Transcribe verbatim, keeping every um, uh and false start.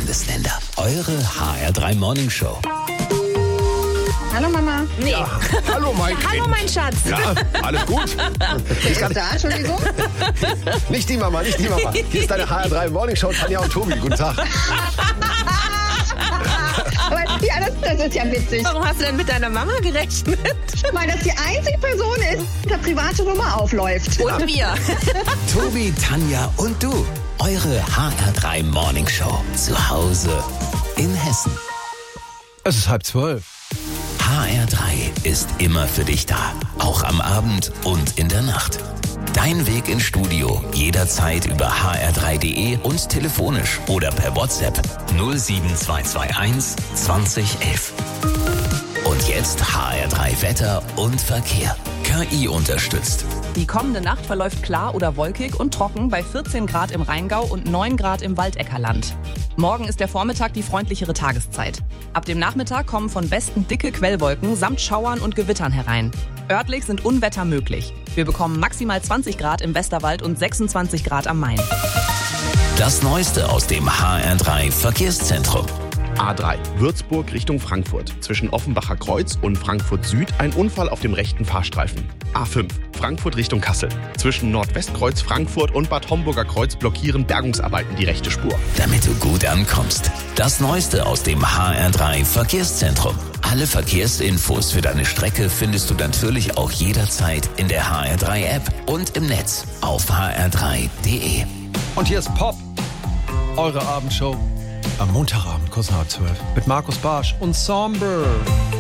Bundesländer. Eure H R drei Morning Show. Hallo Mama. Nee. Ja, hallo mein Ja, hallo mein Schatz. Ja, alles gut? Wer ist da? Entschuldigung. Nicht die Mama, nicht die Mama. Hier ist deine H R drei Morning Show, Tanja und Tobi. Guten Tag. Aber ja, das, das ist ja witzig. Warum hast du denn mit deiner Mama gerechnet? Weil das die einzige Person ist, die eine private Nummer aufläuft. Und wir. Tobi, Tanja und du. Eure H R drei Morning Show. Zu Hause in Hessen. Es ist halb zwölf. H R drei ist immer für dich da. Auch am Abend und in der Nacht. Dein Weg ins Studio jederzeit über h r drei punkt de und telefonisch oder per WhatsApp null sieben zwei zwei eins zwanzig elf. Und jetzt H R drei Wetter und Verkehr. K I unterstützt. Die kommende Nacht verläuft klar oder wolkig und trocken bei vierzehn Grad im Rheingau und neun Grad im Waldeckerland. Morgen ist der Vormittag die freundlichere Tageszeit. Ab dem Nachmittag kommen von Westen dicke Quellwolken samt Schauern und Gewittern herein. Örtlich sind Unwetter möglich. Wir bekommen maximal zwanzig Grad im Westerwald und sechsundzwanzig Grad am Main. Das Neueste aus dem H R drei Verkehrszentrum. A drei, Würzburg Richtung Frankfurt. Zwischen Offenbacher Kreuz und Frankfurt Süd ein Unfall auf dem rechten Fahrstreifen. A fünf, Frankfurt Richtung Kassel. Zwischen Nordwestkreuz Frankfurt und Bad Homburger Kreuz blockieren Bergungsarbeiten die rechte Spur. Damit du gut ankommst. Das Neueste aus dem H R drei Verkehrszentrum. Alle Verkehrsinfos für deine Strecke findest du natürlich auch jederzeit in der H R drei App und im Netz auf h r drei punkt de. Und hier ist Pop, eure Abendshow am Montagabend, kurz nach halb zwölf, mit Markus Barsch und Somber.